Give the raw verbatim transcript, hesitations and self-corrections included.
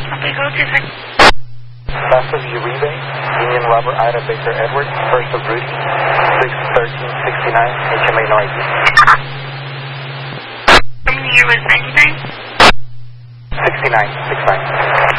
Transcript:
Okay, hold two seconds. Last of Uribe, Union Robert Ida Baker Edwards, first of Rudy, six thirteen sixty-nine, H M A no I D. How many year was ninety-nine? sixty-nine, sixty-nine.